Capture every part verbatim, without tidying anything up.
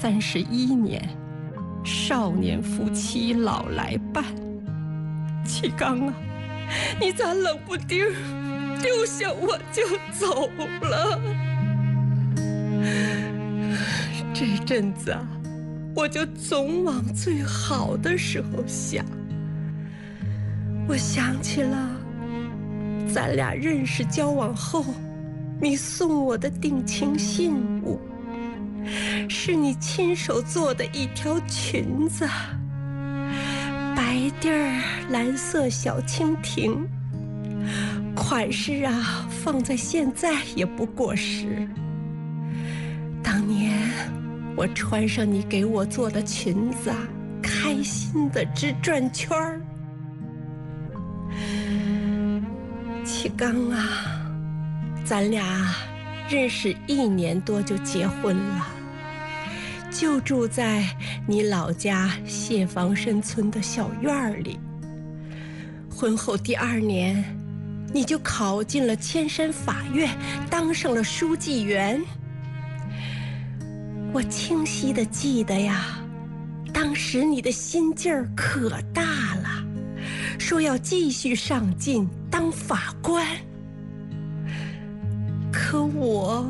三十一年，少年夫妻老来伴。启刚啊，你咋冷不丁丢下我就走了？这阵子啊，我就总往最好的时候想。我想起了咱俩认识交往后，你送我的定情信物，是你亲手做的一条裙子，白底儿蓝色小蜻蜓，款式啊放在现在也不过时。当年我穿上你给我做的裙子啊，开心的直转圈儿。启刚啊，咱俩认识一年多就结婚了，就住在你老家谢房山村的小院里。婚后第二年，你就考进了千山法院，当上了书记员。我清晰地记得呀，当时你的心劲儿可大了，说要继续上进当法官。可我，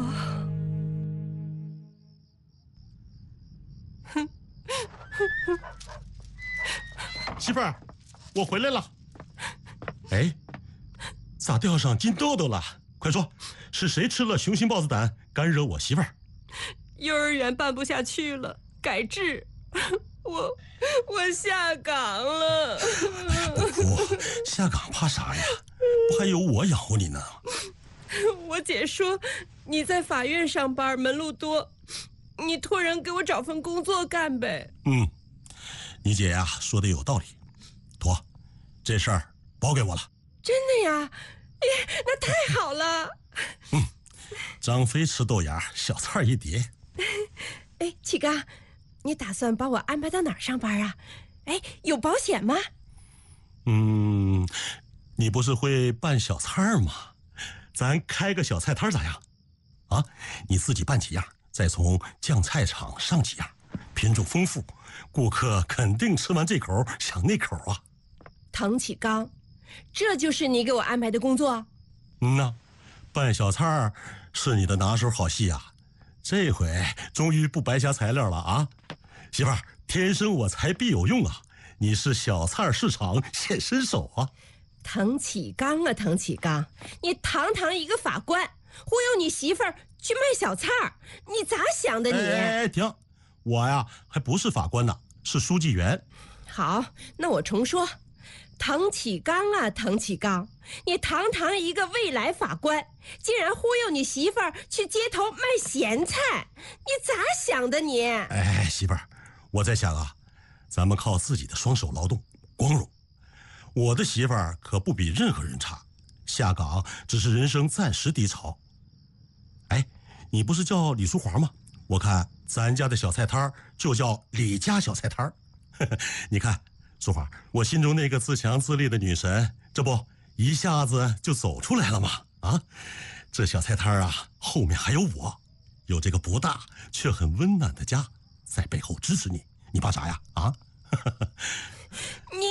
媳妇儿，我回来了。哎，咋掉上金豆豆了？快说，是谁吃了雄心豹子胆，干惹我媳妇儿？ 幼儿园办不下去了，改制，我我下岗了。 哎，不哭，下岗怕啥呀？不还有我养活你呢？ 我姐说你在法院上班，门路多，你托人给我找份工作干呗。 嗯，你姐呀说的有道理，妥，这事儿包给我了。 真的呀？哎呀，那太好了。 嗯，张飞吃豆芽，小菜一碟。 哎，启刚，你打算把我安排到哪儿上班啊？哎，有保险吗？ 嗯，你不是会办小菜吗？咱开个小菜摊咋样？啊，你自己办几样，再从酱菜场上几样，品种丰富，顾客肯定吃完这口想那口啊。 滕启刚，这就是你给我安排的工作？ 嗯呐，办小菜是你的拿手好戏啊。这回终于不白瞎材料了啊！媳妇儿，天生我材必有用啊！你是小菜市场现身手啊！ 滕启刚啊，滕启刚，你堂堂一个法官，忽悠你媳妇儿去卖小菜儿，你咋想的你？ 哎，停！我呀还不是法官呢，是书记员。 好，那我重说，滕启刚啊，滕启刚，你堂堂一个未来法官，竟然忽悠你媳妇儿去街头卖咸菜，你咋想的你？ 哎，媳妇儿，我在想啊，咱们靠自己的双手劳动，光荣。我的媳妇儿可不比任何人差，下岗只是人生暂时低潮。哎，你不是叫李淑华吗？我看咱家的小菜摊就叫李家小菜摊。你看，淑华，我心中那个自强自立的女神，这不一下子就走出来了吗？啊，这小菜摊啊，后面还有我，有这个不大却很温暖的家在背后支持你，你怕啥呀？啊？ 你。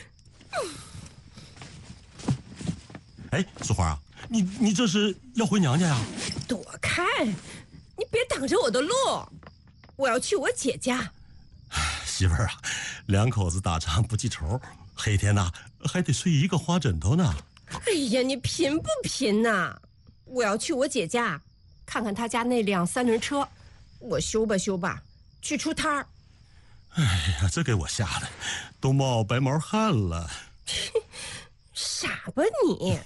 哎，淑华啊，你你这是要回娘家呀？ 躲开，你别挡着我的路，我要去我姐家。 媳妇儿啊，两口子打仗不记仇，黑天呐还得睡一个花枕头呢。 哎呀，你贫不贫呐？我要去我姐家，看看她家那辆三轮车，我修吧修吧，去出摊儿。 哎呀，这给我吓的都冒白毛汗了。 傻吧你！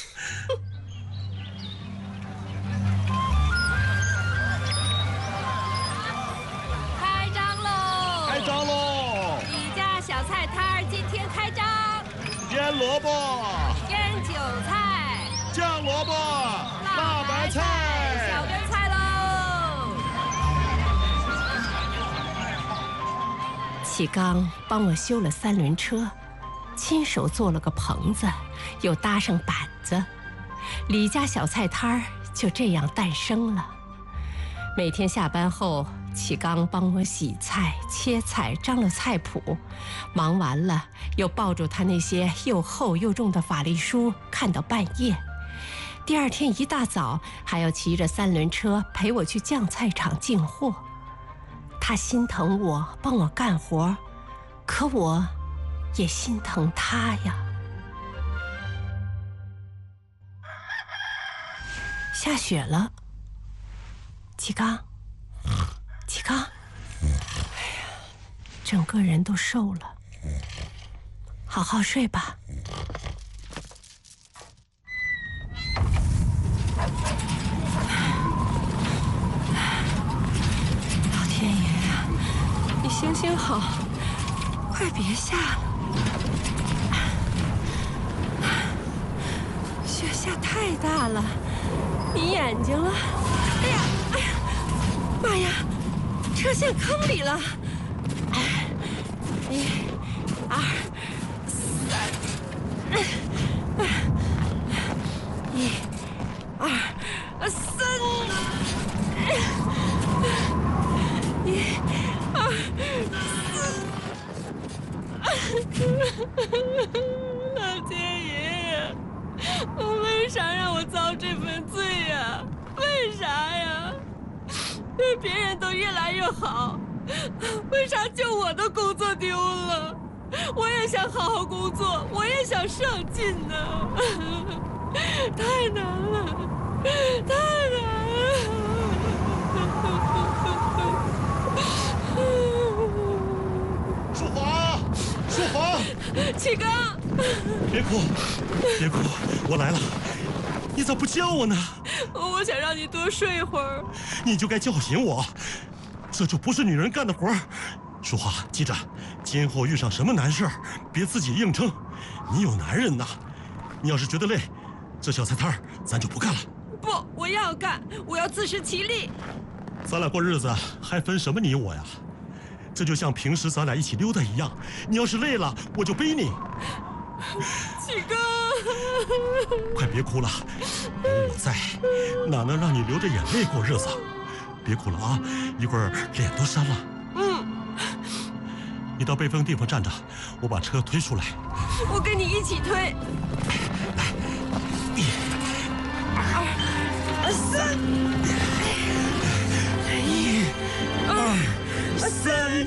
开张喽！ 开张喽！ 李家小菜摊今天开张。 腌萝卜， 腌韭菜， 酱萝卜， 辣白菜，小根菜喽。 启刚帮我修了三轮车，亲手做了个棚子，又搭上板子，李家小菜摊儿就这样诞生了。每天下班后启刚帮我洗菜、切菜，张了菜谱，忙完了又抱住他那些又厚又重的法律书看到半夜。第二天一大早还要骑着三轮车陪我去酱菜场进货。他心疼我，帮我干活，可我也心疼他呀。下雪了，启刚，启刚，哎呀，整个人都瘦了，好好睡吧。老天爷呀，你行行好，快别下了，雪下太大了。迷眼睛了！哎呀，哎呀，妈呀，车陷坑里了！哎，一、二、三，一、二、三，一、二、四。老天爷呀！为啥让我遭这份罪呀？为啥呀？别人都越来越好，为啥就我的工作丢了？我也想好好工作，我也想上进呢，太难了，太难了。 淑华，淑华， 启刚， 别哭，别哭，我来了。你咋不叫我呢？ 我想让你多睡会儿。 你就该叫醒我，这就不是女人干的活儿。淑华，记着，今后遇上什么难事儿，别自己硬撑。你有男人呐。你要是觉得累，这小菜摊儿咱就不干了。 不，我要干，我要自食其力。 咱俩过日子还分什么你我呀？这就像平时咱俩一起溜达一样，你要是累了，我就背你。 启刚， 快别哭了，有我在，哪能让你流着眼泪过日子？别哭了啊，一会儿脸都蔫了。 嗯， 你到背风地方站着，我把车推出来。 我跟你一起推。 来，一、 二、三， 一、二、三。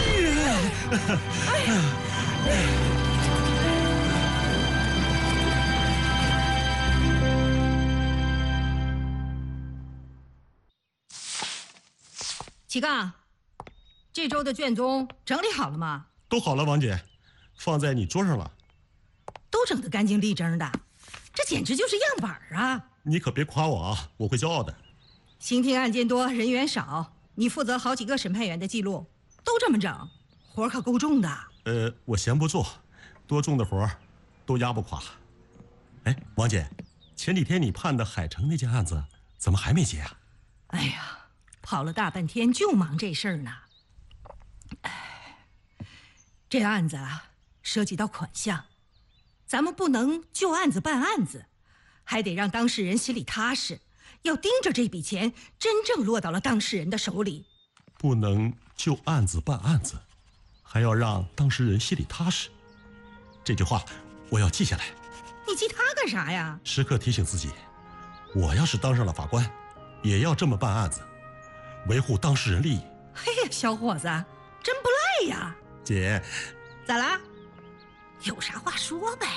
启刚，这周的卷宗整理好了吗？ 都好了，王姐，放在你桌上了。 都整得干净利整的，这简直就是样板啊！ 你可别夸我啊，我会骄傲的。 刑庭案件多，人员少，你负责好几个审判员的记录，都这么整，活可够重的。 呃，我闲不做，多重的活都压不垮。哎，王姐，前几天你判的海城那件案子怎么还没结啊？ 哎呀，跑了大半天就忙这事儿呢。哎，这案子啊，涉及到款项，咱们不能就案子办案子，还得让当事人心里踏实，要盯着这笔钱真正落到了当事人的手里。 不能就案子办案子，还要让当事人心里踏实。这句话我要记下来。 你记他干啥呀？ 时刻提醒自己，我要是当上了法官，也要这么办案子，维护当事人利益。 嘿呀，小伙子，真不赖呀！ 姐， 咋啦？有啥话说呗。